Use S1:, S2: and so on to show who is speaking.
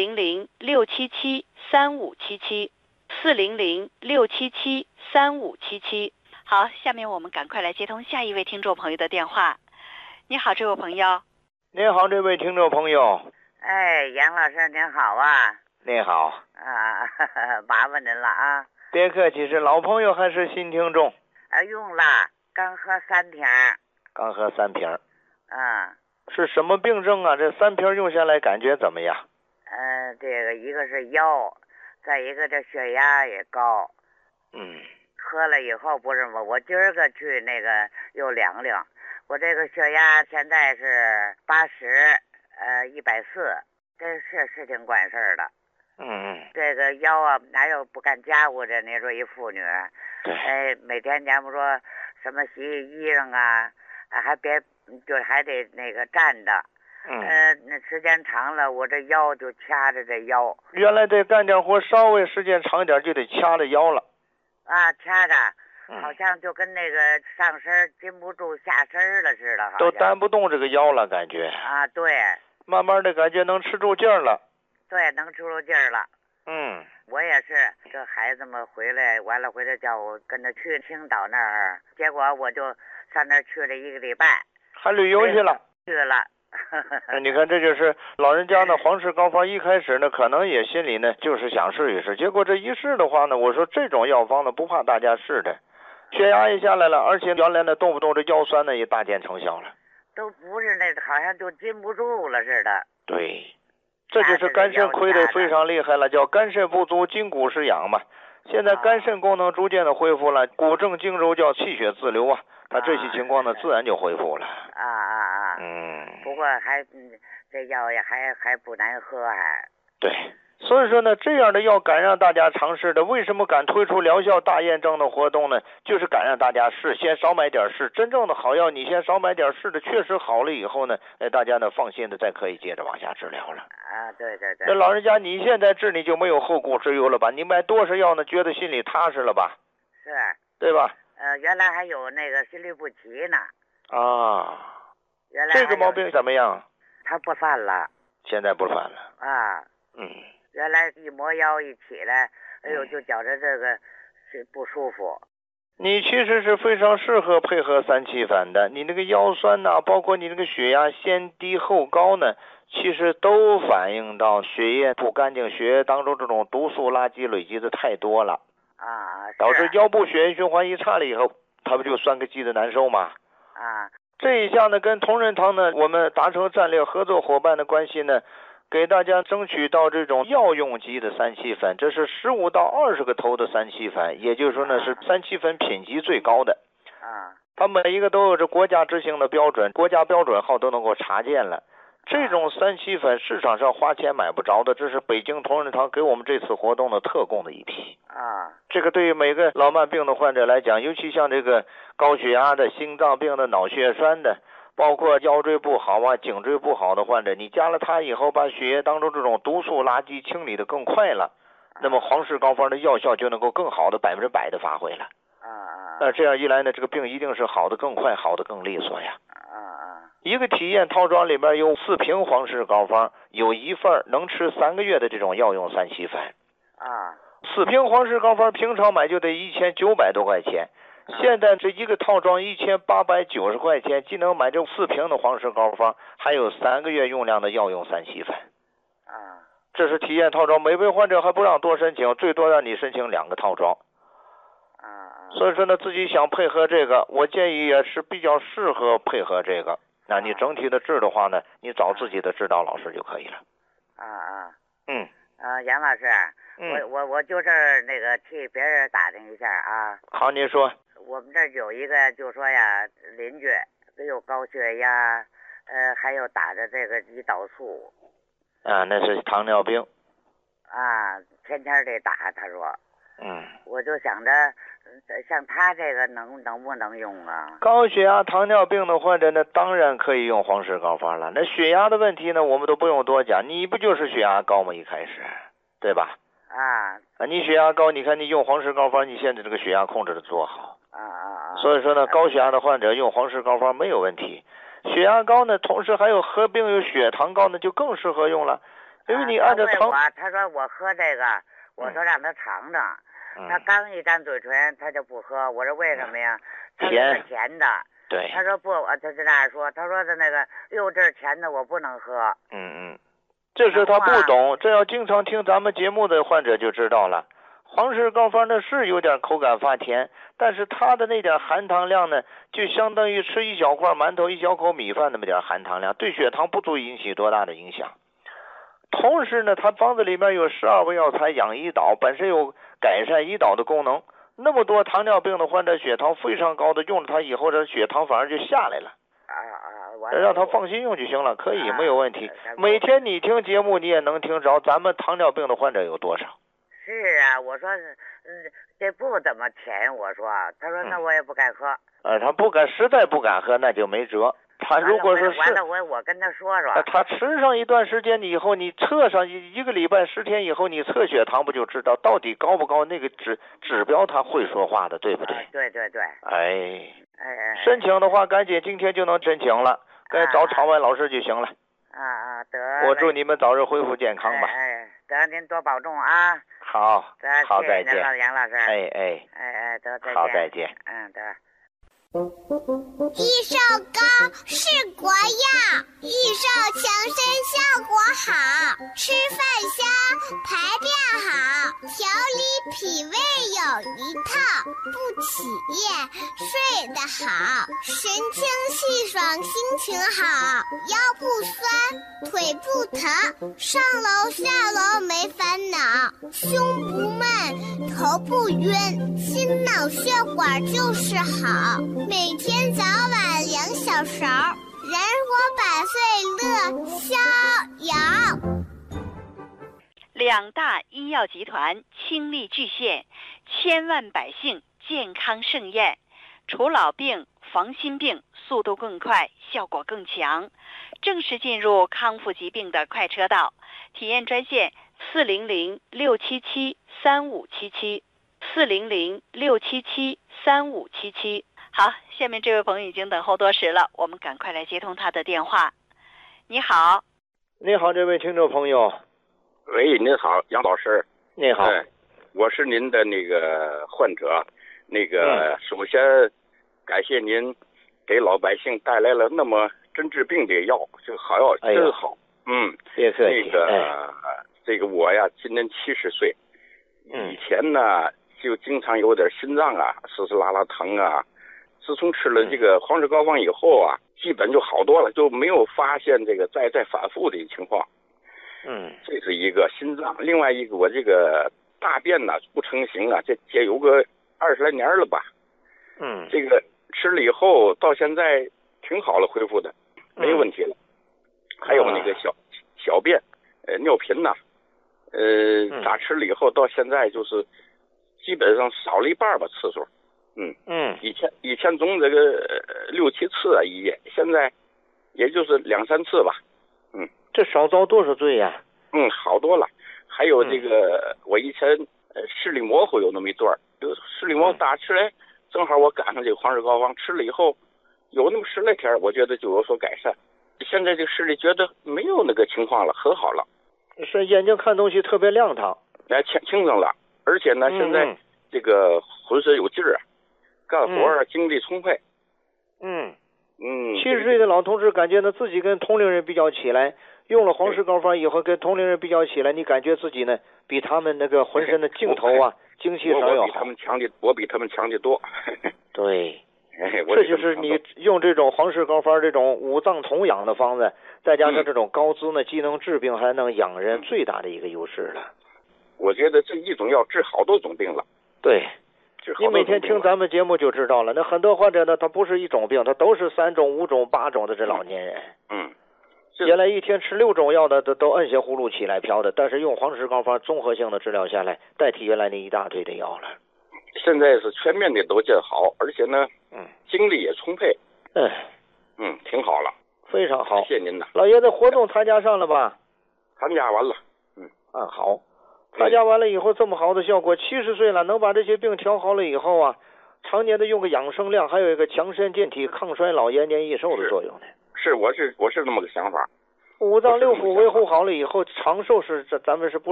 S1: 400-677-3577，400-677-3577。好，下面我们赶快来接通下一位听众朋友的电话。你好，这位朋友。
S2: 你好，这位听众朋友。
S3: 哎，杨老师您好啊。
S2: 你好。
S3: 麻烦您了啊。
S2: 别客气，是老朋友还是新听众？
S3: 用了，刚喝3瓶。
S2: 刚喝3瓶。是什么病症啊？这3瓶用下来感觉怎么样？
S3: 这个一个是腰，再一个这血压也高。喝了以后不是我今儿个去那个又量量，我这个血压现在是80，140，这是挺管事儿的。这个腰啊，哪有不干家务的？你说一妇女，每天咱们说什么洗洗衣裳啊，还得那个站着。那时间长了，我这腰就掐着这腰。
S2: 原来得干点活，稍微时间长点就得掐着腰了。
S3: 掐着，好像就跟那个上身禁不住下身了似的，
S2: 都担不动这个腰了，感觉。
S3: 对。
S2: 慢慢的感觉能吃住劲儿了。
S3: 对，能吃住劲儿了。我也是，这孩子们回来完了，回来叫我跟着去青岛那儿，结果我就上那儿去了1个礼拜。
S2: 还旅游去了？
S3: 去了。
S2: 你看，这就是老人家呢，黄氏膏方一开始呢，可能也心里呢就是想试一试，结果这一试的话呢，我说这种药方呢不怕大家试的，血压也下来了，而且原来呢动不动这腰酸呢也大见成效了，
S3: 都不是那好像就禁不住了似的。
S2: 对，这就是肝肾亏得非常厉害了，叫肝肾不足，筋骨失养嘛。现在肝肾功能逐渐的恢复了，骨正经柔，叫气血自流啊，它这些情况呢自然就恢复了。
S3: 不过这药也还不难喝还。
S2: 对，所以说呢，这样的药敢让大家尝试的，为什么敢推出疗效大验证的活动呢？就是敢让大家试，先少买点试，真正的好药你先少买点试的，确实好了以后呢，大家呢放心的再可以接着往下治疗了。
S3: 对。
S2: 那老人家你现在治你就没有后顾之忧了吧？你买多少药呢？觉得心里踏实了吧？
S3: 是。
S2: 对吧？
S3: 原来还有那个心律不齐呢。原来
S2: 这个毛病怎么样？
S3: 他不犯了。
S2: 现在不犯了。
S3: 原来一磨腰一起来，就觉着这个是不舒服。
S2: 你其实是非常适合配合3七粉的，你那个腰酸呐，包括你那个血压先低后高呢，其实都反映到血液不干净，血液当中这种毒素垃圾累积的太多了。导致腰部血液循环一差了以后，它不就酸个积的难受吗？这一项呢，跟同仁堂呢，我们达成战略合作伙伴的关系呢，给大家争取到这种药用级的3七粉，这是15到20个头的3七粉，也就是说呢，是3七粉品级最高的。它每一个都有着国家执行的标准，国家标准号都能够查见了。这种3七粉市场上花钱买不着的，这是北京同仁堂给我们这次活动的特供的一批。这个对于每个老慢病的患者来讲，尤其像这个高血压的、心脏病的、脑血栓的，包括腰椎不好啊、颈椎不好的患者，你加了它以后，把血液当中这种毒素垃圾清理的更快了，那么黄氏膏方的药效就能够更好的100%的发挥了。这样一来呢，这个病一定是好的更快，好的更利索呀。一个体验套装里边有4瓶黄氏膏方，有1份能吃3个月的这种药用3七粉。4瓶黄氏膏方平常买就得1900多块钱，现在这一个套装1890块钱，既能买这4瓶的黄氏膏方，还有3个月用量的药用3七粉。这是体验套装，每位患者还不让多申请，最多让你申请2个套装。所以说呢，自己想配合这个，我建议也是比较适合配合这个。那你整体的治的话呢，你找自己的指导老师就可以了。
S3: 杨老师，我就是那个替别人打听一下啊。
S2: 好，您说。
S3: 我们这儿有一个就说呀，邻居都有高血压，还有打的这个胰岛素。
S2: 那是糖尿病。
S3: 天天得打，他说。我就想着，像他这个能不能用啊？
S2: 高血压、糖尿病的患者呢，当然可以用黄氏膏方了。那血压的问题呢，我们都不用多讲，你不就是血压高吗？一开始，对吧？你血压高，你看你用黄氏膏方，你现在这个血压控制的多好。所以说呢，高血压的患者用黄氏膏方没有问题。血压高呢，同时还有合并有血糖高呢，就更适合用了。 因为你按照糖，
S3: 他说我喝这个，我说让他尝尝，他刚一沾嘴唇他就不喝，我说为什么呀？他说是甜的。
S2: 对。
S3: 他说不，他就那样说，他说的那个哟这是甜的，我不能喝。
S2: 这是他不懂，这要经常听咱们节目的患者就知道了。黄氏膏方呢是有点口感发甜，但是它的那点含糖量呢，就相当于吃一小块馒头、一小口米饭那么点含糖量，对血糖不足以引起多大的影响。同时呢，它方子里面有12味药材养胰岛，本身有改善胰岛的功能。那么多糖尿病的患者血糖非常高的，用了它以后，这血糖反而就下来了。让他放心用就行了，可以，没有问题。每天你听节目，你也能听着咱们糖尿病的患者有多少。
S3: 是啊，我说这不怎么甜，我说，他说那我也不敢喝。
S2: 他不敢，实在不敢喝，那就没辙。他如果说是
S3: 完了，我跟他说说。
S2: 他吃上一段时间以后，你测上一个礼拜10天以后，你测血糖不就知道到底高不高？那个指标他会说话的，对不对？
S3: 对。
S2: 申请的话，赶紧今天就能申请了，该找场外老师就行了。
S3: 得。
S2: 我祝你们早日恢复健康吧。
S3: 得您多保重啊。
S2: 好，再见，
S3: 杨老师。得再见。
S2: 好，再见。
S3: 得。
S4: 益寿膏是国药，益寿强身效果好，吃饭香，排便好，调理脾胃有一套，不起夜，睡得好，神清气爽，心情好，腰不酸，腿不疼，上楼下楼没烦恼，胸不闷，头不晕，心脑血管就是好。每天早晚2小勺，人活百岁乐逍遥。
S1: 2大医药集团倾力巨献，千万百姓健康盛宴，除老病防新病，速度更快，效果更强，正式进入康复疾病的快车道。体验专线400-677-3577，400-677-3577。好，下面这位朋友已经等候多时了，我们赶快来接通他的电话。你好。
S2: 你好，这位听众朋友。
S5: 喂，您好，杨老师。
S2: 你好。
S5: 我是您的那个患者。首先感谢您给老百姓带来了那么针治病的药，这个好药真好。
S2: 别客气。
S5: 这个我呀，今年70岁。以前呢，就经常有点心脏啊，丝丝拉拉疼啊。自从吃了这个黄氏膏方以后啊，基本就好多了，就没有发现这个再反复的情况。这是一个心脏。另外一个，我这个大便呢不成形啊，这有个20来年了吧。这个吃了以后到现在挺好了，恢复的没问题了。还有那个小便尿频呐，咋吃了以后到现在就是基本上少了一半吧次数。以前总这个6、7次啊一夜，现在也就是2、3次吧。
S2: 这少遭多少罪呀？
S5: 好多了。还有这个我以前视力模糊有那么一段，视力模糊大吃来，正好我赶上这个黄氏膏方吃了以后，有那么10来天，我觉得就有所改善。现在这个视力觉得没有那个情况了，很好了。
S2: 是眼睛看东西特别亮堂，
S5: 清楚了。而且呢，现在这个浑身有劲儿啊，干活啊精力充沛。
S2: 70岁的老同志感觉呢自己跟同龄人比较起来，用了黄氏膏方以后跟同龄人比较起来，你感觉自己呢比他们那个浑身的劲头啊精气神要好。
S5: 我比他们强的多。
S2: 对。这就是你用这种黄氏膏方这种五脏同养的方子，再加上这种高滋呢，既能治病还能养人，最大的一个优势了。
S5: 我觉得这一种药治好多种病了。
S2: 对，你每天听咱们节目就知道了。那很多患者呢，他不是一种病，他都是3种、5种、8种的这老年人。原来一天吃6种药的都摁下葫芦起来飘的，但是用黄氏膏方综合性的治疗下来，代替原来那一大堆的药了。
S5: 现在是全面的都见好，而且呢，精力也充沛。挺好了，
S2: 非常好，
S5: 谢谢您呐。
S2: 老爷子活动参加上了吧？
S5: 参加完了。
S2: 好，参加完了以后这么好的效果，70岁了能把这些病调好了以后啊，常年的用个养生量，还有一个强身健体、抗衰老、延年益寿的作用呢。
S5: 我是那么个想法。
S2: 五脏六腑维护好了以后，长寿是咱们是不